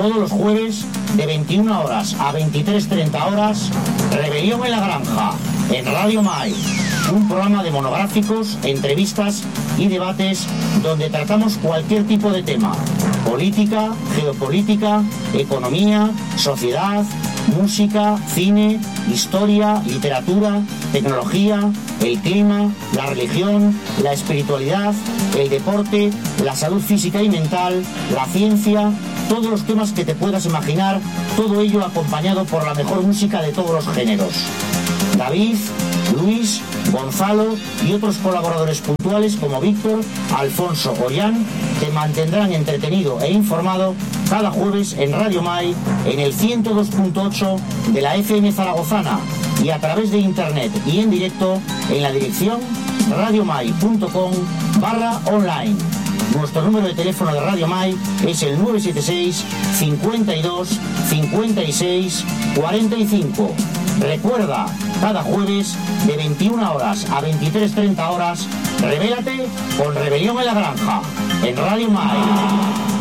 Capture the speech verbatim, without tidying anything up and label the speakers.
Speaker 1: Todos los jueves de veintiuna horas a veintitrés treinta horas, Rebelión en la Granja, en Radio Mai. Un programa de monográficos, entrevistas y debates donde tratamos cualquier tipo de tema: política, geopolítica, economía, sociedad, música, cine, historia, literatura, tecnología, el clima, la religión, la espiritualidad, el deporte, la salud física y mental, la ciencia, todos los temas que te puedas imaginar, todo ello acompañado por la mejor música de todos los géneros. David, Luis, Gonzalo y otros colaboradores puntuales como Víctor, Alfonso o Jan te mantendrán entretenido e informado cada jueves en Radio Mai, en el ciento dos punto ocho de la F M zaragozana y a través de internet y en directo en la dirección radiomai.com barra online. Nuestro número de teléfono de Radio Mai es el nueve siete seis, cincuenta y dos, cincuenta y seis, cuarenta y cinco. Recuerda, cada jueves de veintiuna horas a veintitrés treinta horas, revélate con Rebelión en la Granja, en Radio Mai.